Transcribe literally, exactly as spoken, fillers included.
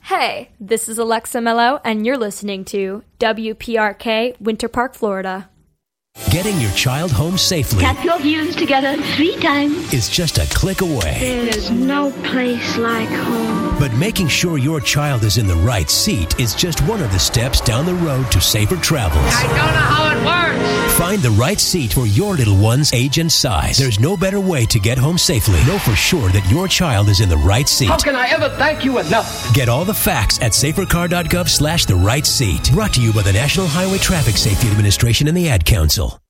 Hey, this is Alexa Mello, and you're listening to W P R K, Winter Park, Florida. Getting your child home safely. Tap your heels together three times. Is just a click away. There's no place like home. But making sure your child is in the right seat is just one of the steps down the road to safer travels. I don't know how it works. Find the right seat for your little one's age and size. There's no better way to get home safely. Know for sure that your child is in the right seat. How can I ever thank you enough? Get all the facts at safercar.gov slash the right seat. Brought to you by the National Highway Traffic Safety Administration and the Ad Council.